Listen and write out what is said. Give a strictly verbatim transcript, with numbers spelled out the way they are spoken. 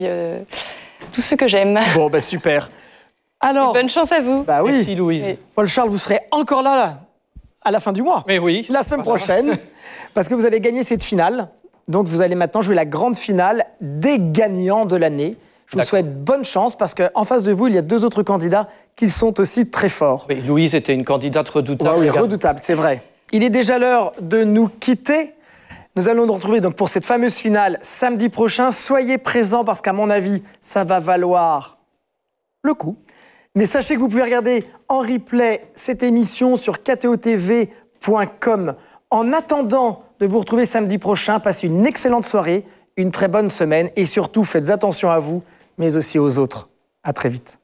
euh, tous ceux que j'aime. Bon, bah super. Alors, bonne chance à vous. Bah oui. Merci Louise. Oui. Paul-Charles, vous serez encore là, là à la fin du mois. Mais oui. La semaine Voilà. prochaine, parce que vous avez gagné cette finale. Donc, vous allez maintenant jouer la grande finale des gagnants de l'année. Je vous D'accord. souhaite bonne chance, parce qu'en face de vous, il y a deux autres candidats qui sont aussi très forts. Oui, Louise était une candidate redoutable. Ouais, oui, Regarde. redoutable, c'est vrai. Il est déjà l'heure de nous quitter. Nous allons nous retrouver donc pour cette fameuse finale samedi prochain. Soyez présents parce qu'à mon avis, ça va valoir le coup. Mais sachez que vous pouvez regarder en replay cette émission sur k t o t v point com. En attendant de vous retrouver samedi prochain, passez une excellente soirée, une très bonne semaine et surtout faites attention à vous, mais aussi aux autres. À très vite.